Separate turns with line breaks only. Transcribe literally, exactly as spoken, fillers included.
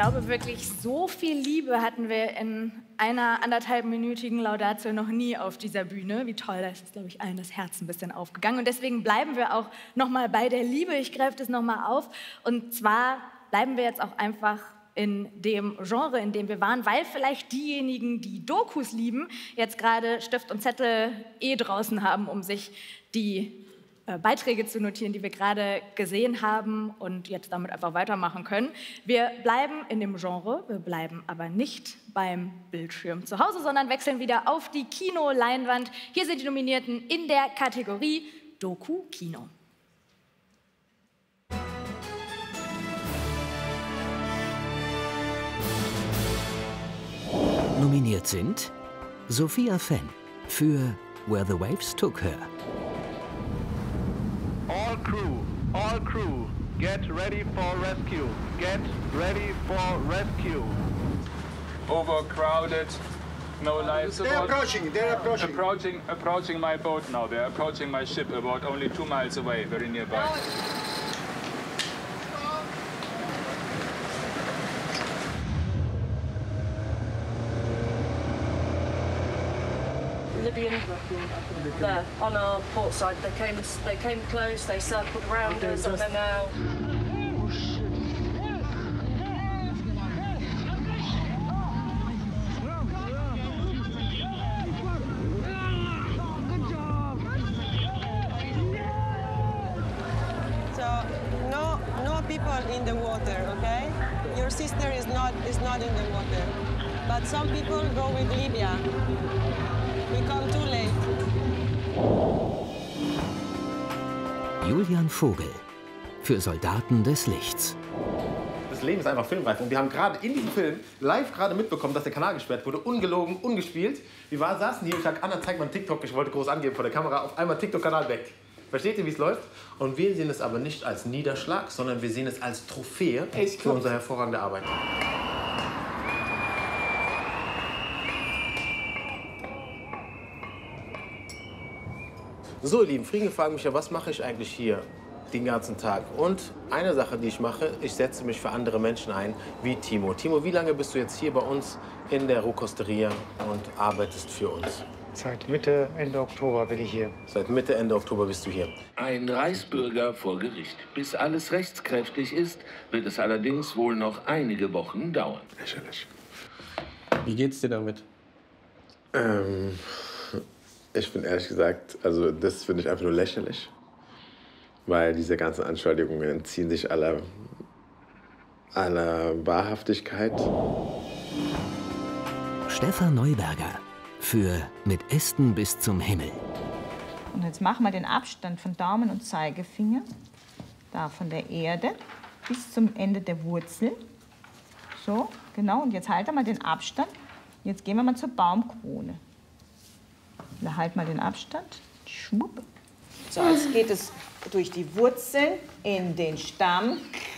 glaube wirklich, so viel Liebe hatten wir in einer anderthalbminütigen Laudatio noch nie auf dieser Bühne. Wie toll, da ist, glaube ich, allen das Herz ein bisschen aufgegangen. Und deswegen bleiben wir auch noch mal bei der Liebe. Ich greife das noch mal auf. Und zwar bleiben wir jetzt auch einfach in dem Genre, in dem wir waren, weil vielleicht diejenigen, die Dokus lieben, jetzt gerade Stift und Zettel eh draußen haben, um sich die äh, Beiträge zu notieren, die wir gerade gesehen haben und jetzt damit einfach weitermachen können. Wir bleiben in dem Genre, wir bleiben aber nicht beim Bildschirm zu Hause, sondern wechseln wieder auf die Kinoleinwand. Hier sind die Nominierten in der Kategorie Doku-Kino.
Nominiert sind Sophia Fenn für Where the Waves Took Her.
All crew, all crew, get ready for rescue. Get ready for rescue.
Overcrowded, no life support.
They're approaching, they're approaching.
Approaching, approaching my boat now. They're approaching my ship about only two miles away, very nearby.
Libyan there on our port side. They came, they came close. They circled around us, and they're now.
So no, no people in the water. Okay, your sister is not is not in the water, but some people go with Libya. We come too late.
Julian Vogel für Soldaten des Lichts.
Das Leben ist einfach filmreif. Und wir haben gerade in diesem Film live gerade mitbekommen, dass der Kanal gesperrt wurde. Ungelogen, ungespielt. Wir waren, saßen hier und ich sag, Anna, zeig mal einen TikTok. Ich wollte groß angeben vor der Kamera. Auf einmal TikTok-Kanal weg. Versteht ihr, wie es läuft? Und wir sehen es aber nicht als Niederschlag, sondern wir sehen es als Trophäe für unsere hervorragende Arbeit. So, ihr Lieben, Frieden fragen mich ja, was mache ich eigentlich hier den ganzen Tag? Und eine Sache, die ich mache, ich setze mich für andere Menschen ein, wie Timo. Timo, wie lange bist du jetzt hier bei uns in der Rohkosteria und arbeitest für uns?
Seit Mitte, Ende Oktober bin ich hier.
Seit Mitte, Ende Oktober bist du hier.
Ein Reichsbürger vor Gericht. Bis alles rechtskräftig ist, wird es allerdings wohl noch einige Wochen dauern.
Lächerlich. Wie geht's dir damit?
Ähm... Ich bin ehrlich gesagt, also das finde ich einfach nur lächerlich, weil diese ganzen Anschuldigungen entziehen sich aller, aller Wahrhaftigkeit.
Stefan Neuberger für Mit Ästen bis zum Himmel.
Und jetzt machen wir den Abstand von Daumen und Zeigefinger, da von der Erde bis zum Ende der Wurzel. So, genau. Und jetzt halten wir den Abstand. Jetzt gehen wir mal zur Baumkrone. Da halt mal den Abstand. Schwupp. So, jetzt geht es durch die Wurzeln in den Stamm